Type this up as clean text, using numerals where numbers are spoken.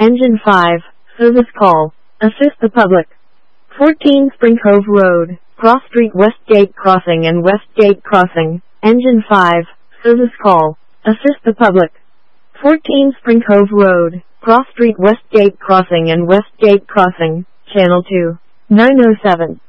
Engine 5, service call. Assist the public. 14 Spring Cove Road, Cross Street Westgate Crossing and Westgate Crossing. Engine 5, service call. Assist the public. 14 Spring Cove Road, Cross Street Westgate Crossing and Westgate Crossing. Channel 2. 907.